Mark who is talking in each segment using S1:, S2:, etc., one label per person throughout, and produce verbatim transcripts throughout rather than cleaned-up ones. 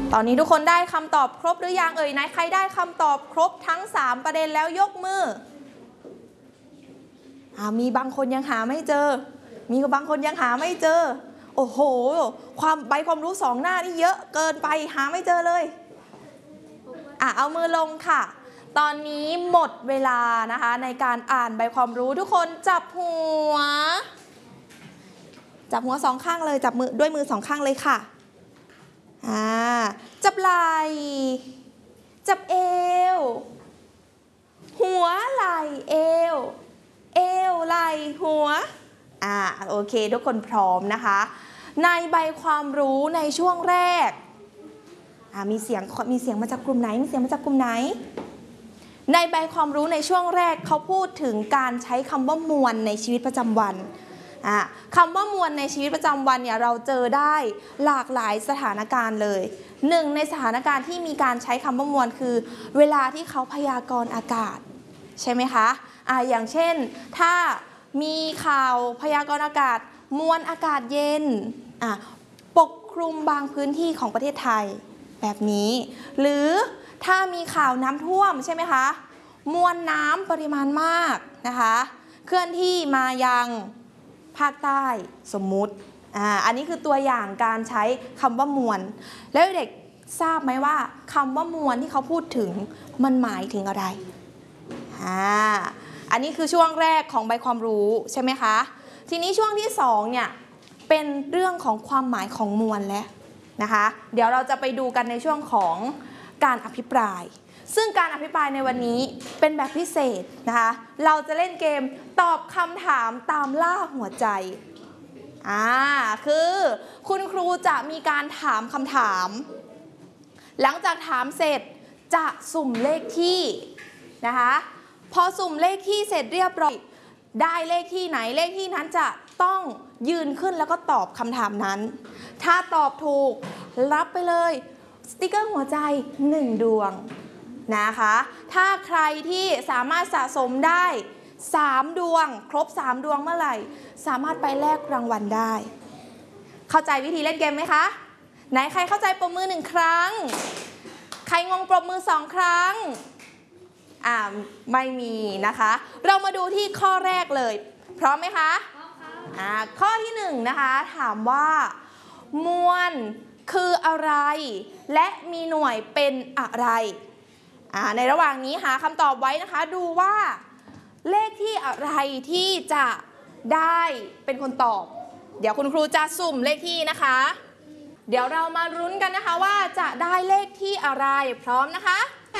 S1: ตอนนี้ทุกคนได้คำตอบครบหรือยังเอ่ยไหนใครได้คำตอบครบทั้งสามประเด็นแล้วยกมืออ่ามีบางคนยังหาไม่เจอมีบางคนยังหาไม่เจอโอ้โหความใบความรู้สองหน้านี่เยอะเกินไปหาไม่เจอเลยอ่ะเอามือลงค่ะตอนนี้หมดเวลานะคะในการอ่านใบความรู้ทุกคนจับหัวจับหัวสองข้างเลยจับมือด้วยมือสองข้างเลยค่ะอ่าจับไหล่จับเอวหัวไหล่เอวเอวไหล่หัวอ่าโอเคทุกคนพร้อมนะคะในใบความรู้ในช่วงแรกอ่ามีเสียงมีเสียงมาจากกลุ่มไหนมีเสียงมาจากกลุ่มไหนในใบความรู้ในช่วงแรกเขาพูดถึงการใช้คำว่ามวลในชีวิตประจำวันคำว่ามวลในชีวิตประจำวันเนี่ยเราเจอได้หลากหลายสถานการณ์เลยหนึ่งในสถานการณ์ที่มีการใช้คำว่ามวลคือเวลาที่เขาพยากรณ์อากาศใช่ไหมคะอ่าอย่างเช่นถ้ามีข่าวพยากรณ์อากาศมวลอากาศเย็นอ่ะปกคลุมบางพื้นที่ของประเทศไทยแบบนี้หรือถ้ามีข่าวน้ำท่วมใช่ไหมคะมวลน้ำปริมาณมากนะคะเคลื่อนที่มายังภาคใต้สมมุติอ่าอันนี้คือตัวอย่างการใช้คำว่ามวลแล้วเด็กทราบไหมว่าคำว่ามวลที่เขาพูดถึงมันหมายถึงอะไรอ่าอันนี้คือช่วงแรกของใบความรู้ใช่ไหมคะทีนี้ช่วงที่สองเนี่ยเป็นเรื่องของความหมายของมวลแล้วนะคะเดี๋ยวเราจะไปดูกันในช่วงของการอภิปรายซึ่งการอภิปรายในวันนี้เป็นแบบพิเศษนะคะเราจะเล่นเกมตอบคำถามตามล่าหัวใจอ่าคือคุณครูจะมีการถามคำถามหลังจากถามเสร็จจะสุ่มเลขที่นะคะพอสุ่มเลขที่เสร็จเรียบร้อยได้เลขที่ไหนเลขที่นั้นจะต้องยืนขึ้นแล้วก็ตอบคำถามนั้นถ้าตอบถูกรับไปเลยสติกเกอร์หัวใจหนึ่งดวงนะคะถ้าใครที่สามารถสะสมได้สามดวงครบสามดวงเมื่อไหร่สามารถไปแลกรางวัลได้เข้าใจวิธีเล่นเกมไหมคะไหนใครเข้าใจปรบมือหนึ่งครั้งใครงงปรบมือสองครั้งอ่าไม่มีนะคะเรามาดูที่ข้อแรกเลยพร้อมไหมคะอ่าข้อที่หนึ่งนะคะถามว่ามวลคืออะไรและมีหน่วยเป็นอะไรในระหว่างนี้หาคำตอบไว้นะคะดูว่าเลขที่อะไรที่จะได้เป็นคนตอบเดี๋ยวคุณครูจะสุ่มเลขที่นะคะเดี๋ยวเรามาลุ้นกันนะคะว่าจะได้เลขที่อะไรพร้อมนะคะ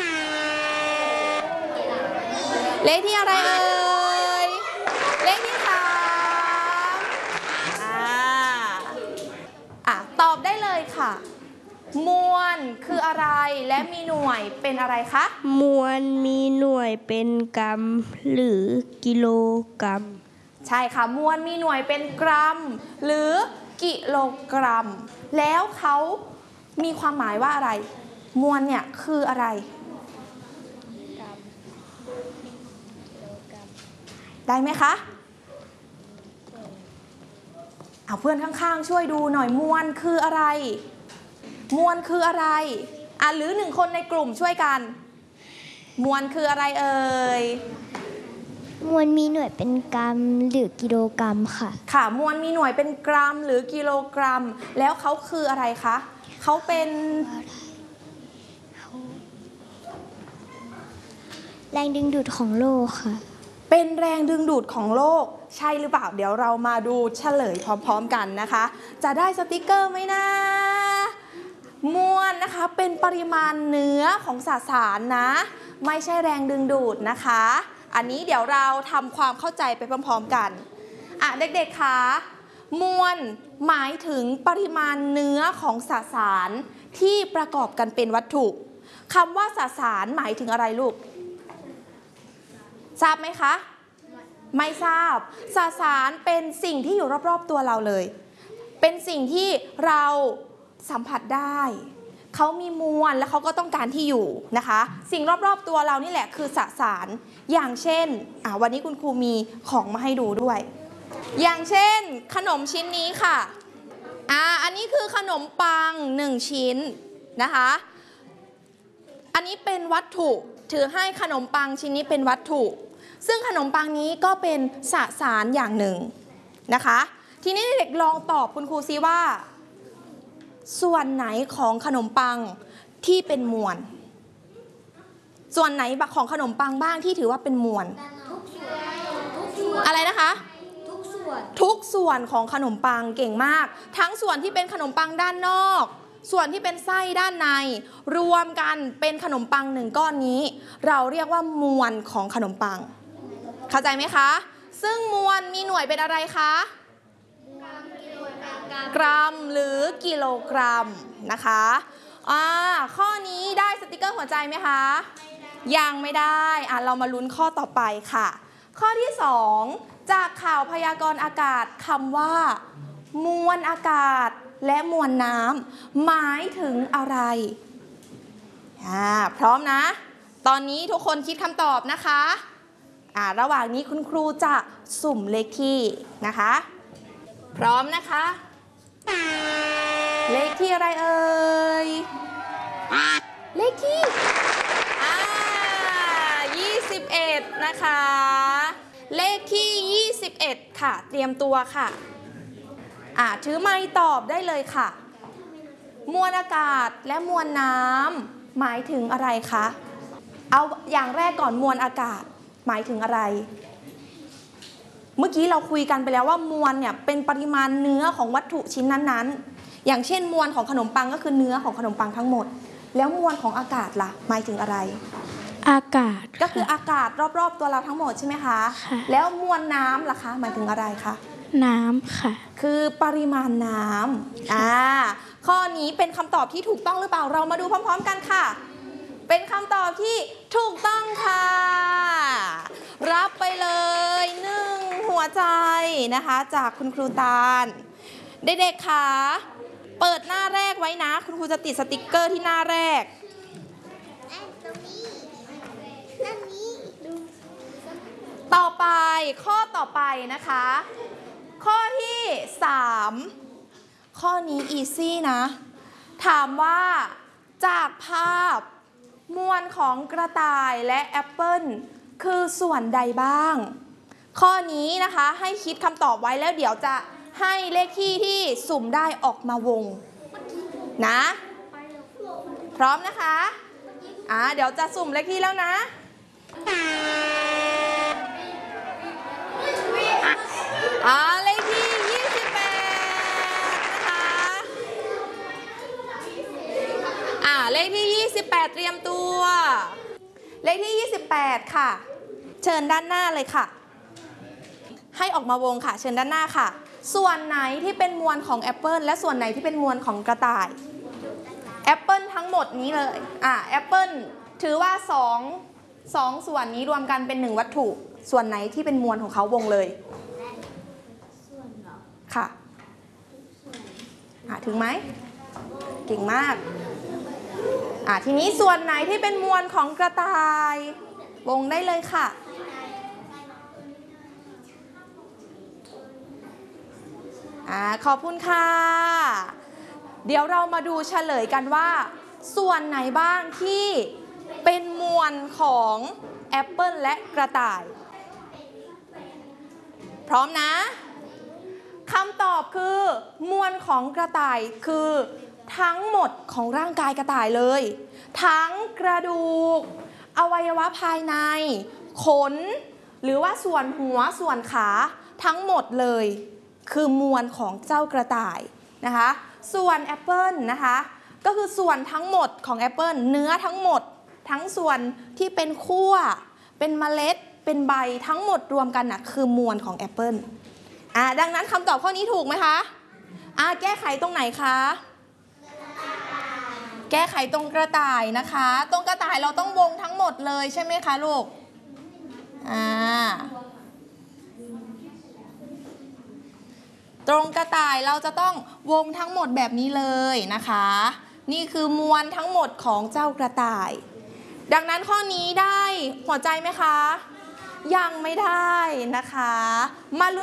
S1: เลขที่อะไรเอ่ยเลขที่สามอ่าอ่ะตอบได้เลยค่ะมวลคืออะไรและมีหน่วยเป็นอะไรคะ
S2: มวลมีหน่วยเป็นกรัมหรือกิโลกรัม
S1: ใช่ค่ะมวลมีหน่วยเป็นกรัมหรือกิโลกรัมแล้วเขามีความหมายว่าอะไรมวลเนี่ยคืออะไรได้ไหมคะเอาเพื่อนข้างๆช่วยดูหน่อยมวลคืออะไรมวลคืออะไรอ่ะหรือหนึ่งคนในกลุ่มช่วยกันมวลคืออะไรเอ่ย
S2: มวลมีหน่วยเป็นกรัมหรือกิโลกรัมค่ะ
S1: ค่ะมวลมีหน่วยเป็นกรัมหรือกิโลกรัมแล้วเขาคืออะไรคะเขาเป็น
S2: แรงดึงดูดของโลกค่ะ
S1: เป็นแรงดึงดูดของโลกใช่หรือเปล่าเดี๋ยวเรามาดูเฉลยพร้อมๆกันนะคะจะได้สติกเกอร์ไหมนะมวลนะคะเป็นปริมาณเนื้อของสสารนะไม่ใช่แรงดึงดูดนะคะอันนี้เดี๋ยวเราทำความเข้าใจไปพร้อมๆกันอ่ะเด็กๆคะมวลหมายถึงปริมาณเนื้อของสสารที่ประกอบกันเป็นวัตถุคำว่าสสารหมายถึงอะไรลูกทราบไหมคะไม่ทราบสสารเป็นสิ่งที่อยู่รอบๆตัวเราเลยเป็นสิ่งที่เราสัมผัสได้เขามีมวลและเขาก็ต้องการที่อยู่นะคะสิ่งรอบๆตัวเรานี่แหละคือสสารอย่างเช่นอ่ะวันนี้คุณครูมีของมาให้ดูด้วยอย่างเช่นขนมชิ้นนี้ค่ะอ่ะอันนี้คือขนมปังหนึ่งชิ้นนะคะ อันนี้เป็นวัตถุถือให้ขนมปังชิ้นนี้เป็นวัตถุซึ่งขนมปังนี้ก็เป็นสสารอย่างหนึ่งนะคะทีนี้เด็กลองตอบคุณครูซิว่าส่วนไหนของขนมปังที่เป็นมวลส่วนไหนของขนมปังบ้างที่ถือว่าเป็นมวลอะไรนะคะทุกส่วนทุกส่วนของขนมปังเก่งมากทั้งส่วนที่เป็นขนมปังด้านนอกส่วนที่เป็นไส้ด้านในรวมกันเป็นขนมปังหนึ่งก้อนนี้เราเรียกว่ามวลของขนมปังเข้าใจไหมคะซึ่งมวลมีหน่วยเป็นอะไรคะกรัมหรือกิโลกรัมนะคะอ่าข้อนี้ได้สติกเกอร์หัวใจไหมคะยังไม่ได้อ่ะเรามาลุ้นข้อต่อไปค่ะข้อที่สองจากข่าวพยากรณ์อากาศคำว่ามวลอากาศและมวลน้ำหมายถึงอะไรอ่าพร้อมนะตอนนี้ทุกคนคิดคำตอบนะคะอ่าระหว่างนี้คุณครูจะสุ่มเลขที่นะคะพร้อมนะคะเลขที่อะไรเอ่ยเลขที่อ่ายี่สิบเอ็ดนะคะเลขที่ยี่สิบเอ็ดค่ะเตรียมตัวค่ะอ่าถือไมค์ตอบได้เลยค่ะมวลอากาศและมวลน้ำหมายถึงอะไรคะเอาอย่างแรกก่อนมวลอากาศหมายถึงอะไรเมื่อกี้เราคุยกันไปแล้วว่ามวลเนี่ยเป็นปริมาณเนื้อของวัตถุชิ้นนั้นๆอย่างเช่นมวลของขนมปังก็คือเนื้อของขนมปังทั้งหมดแล้วมวลของอากาศล่ะหมายถึงอะไร
S2: อากาศ
S1: ก็คืออากาศรอบๆตัวเราทั้งหมดใช่ไหมคะแล้วมวลน้ำล่ะคะหมายถึงอะไรคะ
S2: น้ำค่ะ
S1: คือปริมาณน้ำอ่าข้อนี้เป็นคำตอบที่ถูกต้องหรือเปล่าเรามาดูพร้อมๆกันค่ะเป็นคำตอบที่ถูกต้องค่ะรับไปเลยหนึ่งหัวใจนะคะจากคุณครูตาลเด็กๆค่ะเปิดหน้าแรกไว้นะคุณครูจะติดสติกเกอร์ที่หน้าแรกต่อไปข้อต่อไปนะคะข้อที่สามข้อนี้อีซี่นะถามว่าจากภาพมวลของกระต่ายและแอปเปิ้ลคือส่วนใดบ้างข้อนี้นะคะให้คิดคำตอบไว้แล้วเดี๋ยวจะให้เลขที่ที่สุ่มได้ออกมาวงนะพร้อมนะคะอ่าเดี๋ยวจะสุ่มเลขที่แล้วนะอ่าเลขที่ยี่สิบแปดนะคะอ่าเลขที่ยี่สิบแปดเตรียมตัวเลขที่ยี่สิบแปดค่ะเชิญด้านหน้าเลยค่ะให้ออกมาวงค่ะเชิญด้านหน้าค่ะส่วนไหนที่เป็นมวลของแอปเปิลและส่วนไหนที่เป็นมวลของกระต่ายแอปเปิลทั้งหมดนี้เลยอ่าแอปเปิลถือว่าสองสองส่วนนี้รวมกันเป็นหนึ่งวัตถุส่วนไหนที่เป็นมวลของเขาวงเลยค่ะอ่าถึงไหมเก่งมากอ่าทีนี้ส่วนไหนที่เป็นมวลของกระต่ายวงได้เลยค่ะอ่าขอบคุณค่ะเดี๋ยวเรามาดูเฉลยกันว่าส่วนไหนบ้างที่เป็นมวลของแอปเปิลและกระต่ายพร้อมนะคำตอบคือมวลของกระต่ายคือทั้งหมดของร่างกายกระต่ายเลยทั้งกระดูกอวัยวะภายในขนหรือว่าส่วนหัวส่วนขาทั้งหมดเลยคือมวลของเจ้ากระต่ายนะคะส่วนแอปเปิลนะคะก็คือส่วนทั้งหมดของแอปเปิลเนื้อทั้งหมดทั้งส่วนที่เป็นขั้วเป็นเมล็ดเป็นใบทั้งหมดรวมกันน่ะคือมวลของแอปเปิลอ่าดังนั้นคำตอบข้อนี้ถูกไหมคะอ่าแก้ไขตรงไหนคะแก้ไขตรงกระต่ายนะคะตรงกระต่ายเราต้องวงทั้งหมดเลยใช่ไหมคะลูกอ่าตรงกระต่ายเราจะต้องวงทั้งหมดแบบนี้เลยนะคะนี่คือมวลทั้งหมดของเจ้ากระต่ายดังนั้นข้อนี้ได้หัวใจไหมคะยังไม่ได้นะคะมา